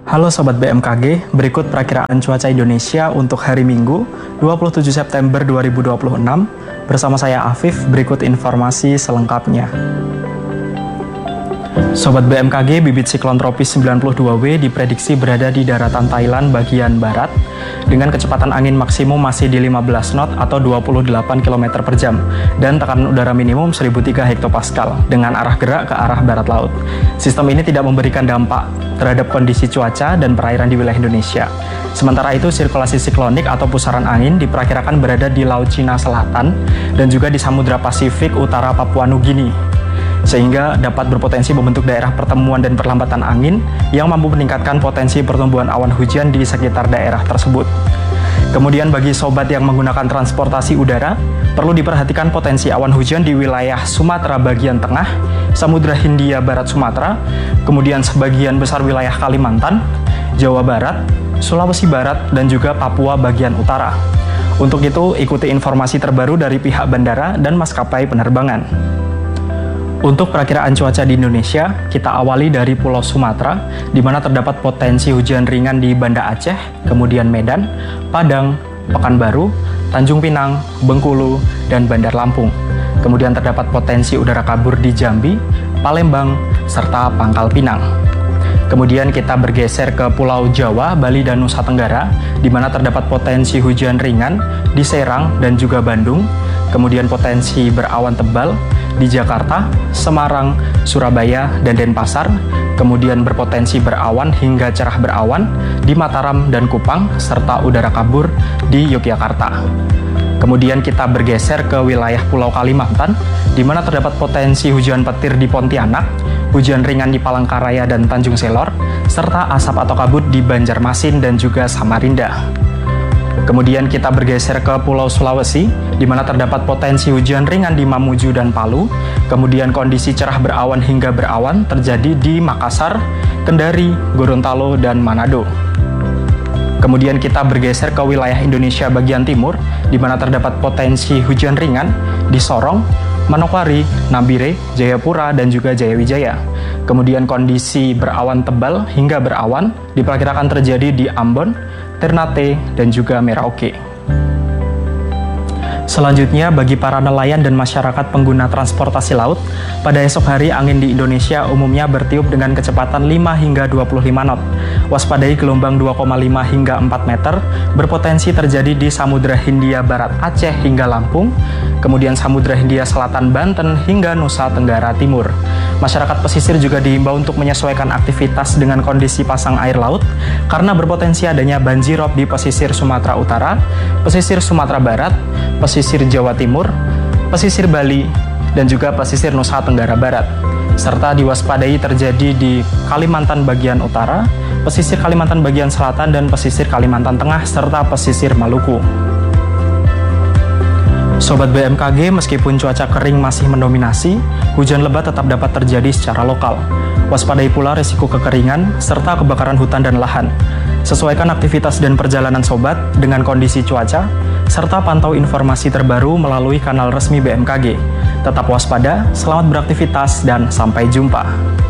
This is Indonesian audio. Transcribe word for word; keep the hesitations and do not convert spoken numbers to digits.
Halo Sobat B M K G, berikut perakiraan cuaca Indonesia untuk hari Minggu, dua puluh tujuh September dua ribu dua puluh enam. Bersama saya Afif, berikut informasi selengkapnya. Sobat B M K G, bibit siklon tropis sembilan puluh dua W diprediksi berada di daratan Thailand bagian barat dengan kecepatan angin maksimum masih di lima belas knot atau dua puluh delapan kilometer per jam dan tekanan udara minimum seribu tiga hektopascal dengan arah gerak ke arah barat laut. Sistem ini tidak memberikan dampak terhadap kondisi cuaca dan perairan di wilayah Indonesia. Sementara itu, sirkulasi siklonik atau pusaran angin diperkirakan berada di Laut Cina Selatan dan juga di Samudra Pasifik utara Papua Nugini, sehingga dapat berpotensi membentuk daerah pertemuan dan perlambatan angin yang mampu meningkatkan potensi pertumbuhan awan hujan di sekitar daerah tersebut. Kemudian bagi sobat yang menggunakan transportasi udara, perlu diperhatikan potensi awan hujan di wilayah Sumatera bagian tengah, Samudra Hindia Barat Sumatera, kemudian sebagian besar wilayah Kalimantan, Jawa Barat, Sulawesi Barat, dan juga Papua bagian utara. Untuk itu, ikuti informasi terbaru dari pihak bandara dan maskapai penerbangan. Untuk perakiraan cuaca di Indonesia, kita awali dari Pulau Sumatera, di mana terdapat potensi hujan ringan di Banda Aceh, kemudian Medan, Padang, Pekanbaru, Tanjung Pinang, Bengkulu, dan Bandar Lampung. Kemudian terdapat potensi udara kabur di Jambi, Palembang, serta Pangkal Pinang. Kemudian kita bergeser ke Pulau Jawa, Bali, dan Nusa Tenggara, di mana terdapat potensi hujan ringan di Serang dan juga Bandung. Kemudian potensi berawan tebal di Jakarta, Semarang, Surabaya, dan Denpasar. Kemudian berpotensi berawan hingga cerah berawan di Mataram dan Kupang, serta udara kabur di Yogyakarta. Kemudian kita bergeser ke wilayah Pulau Kalimantan, di mana terdapat potensi hujan petir di Pontianak, hujan ringan di Palangkaraya dan Tanjung Selor, serta asap atau kabut di Banjarmasin dan juga Samarinda. Kemudian kita bergeser ke Pulau Sulawesi, di mana terdapat potensi hujan ringan di Mamuju dan Palu. Kemudian kondisi cerah berawan hingga berawan terjadi di Makassar, Kendari, Gorontalo, dan Manado. Kemudian kita bergeser ke wilayah Indonesia bagian timur, di mana terdapat potensi hujan ringan di Sorong, Manokwari, Nabire, Jayapura, dan juga Jayawijaya. Kemudian kondisi berawan tebal hingga berawan diperkirakan terjadi di Ambon, Ternate, dan juga Merauke. Selanjutnya, bagi para nelayan dan masyarakat pengguna transportasi laut, pada esok hari angin di Indonesia umumnya bertiup dengan kecepatan lima hingga dua puluh lima knot. Waspadai gelombang dua koma lima hingga empat meter berpotensi terjadi di Samudra Hindia Barat Aceh hingga Lampung, kemudian Samudra Hindia Selatan Banten hingga Nusa Tenggara Timur. Masyarakat pesisir juga diimbau untuk menyesuaikan aktivitas dengan kondisi pasang air laut karena berpotensi adanya banjirop di pesisir Sumatera Utara, pesisir Sumatera Barat, pesisir Jawa Timur, pesisir Bali, dan juga pesisir Nusa Tenggara Barat, serta diwaspadai terjadi di Kalimantan bagian utara, pesisir Kalimantan bagian selatan, dan pesisir Kalimantan Tengah, serta pesisir Maluku. Sobat B M K G, meskipun cuaca kering masih mendominasi, hujan lebat tetap dapat terjadi secara lokal. Waspadai pula risiko kekeringan serta kebakaran hutan dan lahan. Sesuaikan aktivitas dan perjalanan sobat dengan kondisi cuaca, serta pantau informasi terbaru melalui kanal resmi B M K G. Tetap waspada, selamat beraktivitas, dan sampai jumpa.